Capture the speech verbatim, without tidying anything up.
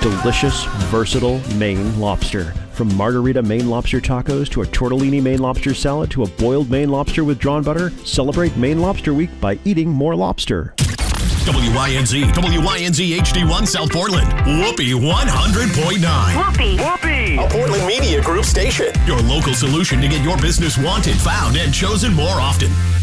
delicious, versatile Maine lobster. From margarita Maine lobster tacos to a tortellini Maine lobster salad to a boiled Maine lobster with drawn butter, celebrate Maine Lobster Week by eating more lobster. W Y N Z, W Y N Z H D one South Portland, Whoopee one hundred point nine. Whoopee. Whoopee. A Portland Media Group station. Your local solution to get your business wanted, found, and chosen more often.